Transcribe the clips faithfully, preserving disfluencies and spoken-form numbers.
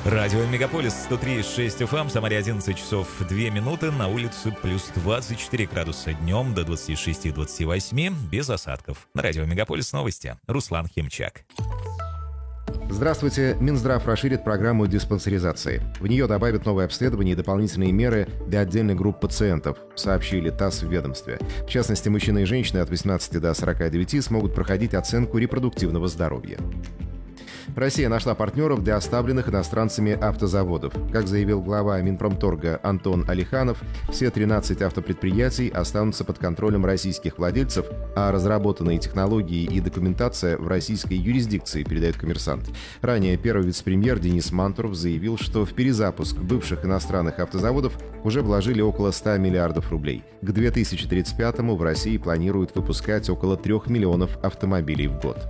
Радио Мегаполис сто три и шесть эф эм, Самаре одиннадцать часов две минуты, на улице плюс двадцать четыре градуса днем до двадцати шести - двадцати восьми, без осадков. На радио Мегаполис новости. Руслан Химчак. Здравствуйте. Минздрав расширит программу диспансеризации. В нее добавят новые обследования и дополнительные меры для отдельных групп пациентов, сообщили ТАСС в ведомстве. В частности, мужчины и женщины от восемнадцати до сорока девяти смогут проходить оценку репродуктивного здоровья. Россия нашла партнеров для оставленных иностранцами автозаводов. Как заявил глава Минпромторга Антон Алиханов, все тринадцать автопредприятий останутся под контролем российских владельцев, а разработанные технологии и документация в российской юрисдикции, передает «Коммерсант». Ранее первый вице-премьер Денис Мантуров заявил, что в перезапуск бывших иностранных автозаводов уже вложили около ста миллиардов рублей. К две тысячи тридцать пятому в России планируют выпускать около трех миллионов автомобилей в год.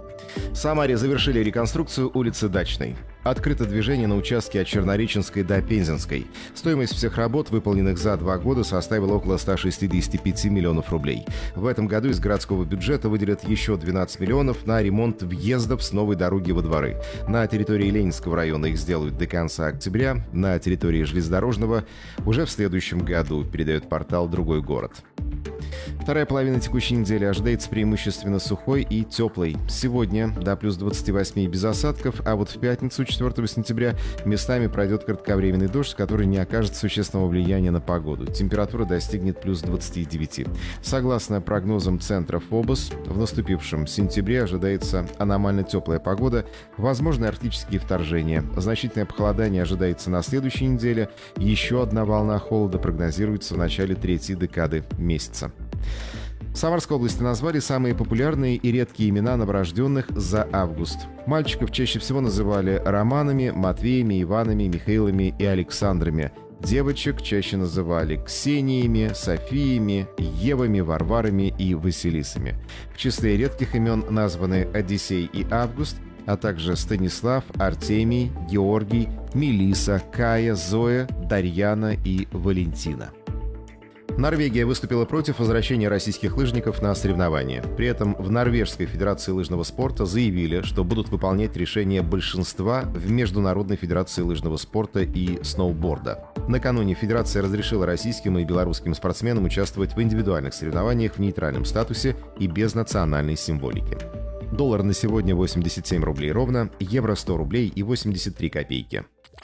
В Самаре завершили реконструкцию улицы Дачной. Открыто движение на участке от Чернореченской до Пензенской. Стоимость всех работ, выполненных за два года, составила около ста шестидесяти пяти миллионов рублей. В этом году из городского бюджета выделят еще двенадцать миллионов на ремонт въездов с новой дороги во дворы. На территории Ленинского района их сделают до конца октября, на территории Железнодорожного уже в следующем году, передает портал «Другой город». Вторая половина текущей недели ожидается преимущественно сухой и теплой. Сегодня до плюс двадцати восьми без осадков, а вот в пятницу, четвёртого сентября, местами пройдет кратковременный дождь, который не окажет существенного влияния на погоду. Температура достигнет плюс двадцати девяти. Согласно прогнозам центра ФОБОС, в наступившем сентябре ожидается аномально теплая погода, возможны арктические вторжения. Значительное похолодание ожидается на следующей неделе. Еще одна волна холода прогнозируется в начале третьей декады месяца. В Самарской области назвали самые популярные и редкие имена новорожденных за август. Мальчиков чаще всего называли Романами, Матвеями, Иванами, Михаилами и Александрами. Девочек чаще называли Ксениями, Софиями, Евами, Варварами и Василисами. В числе редких имен названы Одиссей и Август, а также Станислав, Артемий, Георгий, Мелиса, Кая, Зоя, Дарьяна и Валентина. Норвегия выступила против возвращения российских лыжников на соревнования. При этом в Норвежской федерации лыжного спорта заявили, что будут выполнять решение большинства в Международной федерации лыжного спорта и сноуборда. Накануне федерация разрешила российским и белорусским спортсменам участвовать в индивидуальных соревнованиях в нейтральном статусе и без национальной символики. Доллар на сегодня восемьдесят семь рублей ровно, евро сто рублей и восемьдесят три копейки.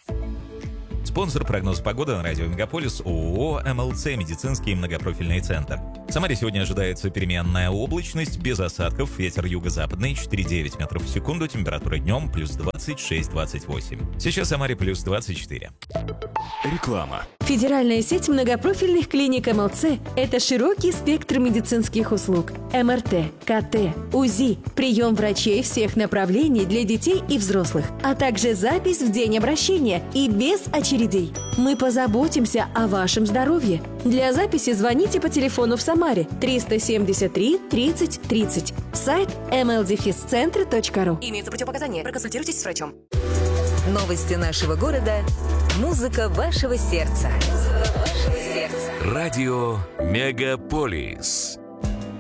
Спонсор прогноза погоды на радио Мегаполис ООО эм эл цэ «Медицинский многопрофильный центр». В Самаре сегодня ожидается переменная облачность, без осадков, ветер юго-западный четыре и девять метров в секунду, температура днем плюс двадцать шесть - двадцать восемь. Сейчас в Самаре плюс двадцать четыре. Реклама. Федеральная сеть многопрофильных клиник эм эл цэ – это широкий спектр медицинских услуг. эм эр тэ, ка тэ, УЗИ, прием врачей всех направлений для детей и взрослых, а также запись в день обращения и без очередей. Мы позаботимся о вашем здоровье. Для записи звоните по телефону в Самаре триста семьдесят три тридцать тридцать. Сайт эм эл дефис центр точка ру. Имеются противопоказания. Проконсультируйтесь с врачом. Новости нашего города. Музыка вашего сердца. Радио Мегаполис.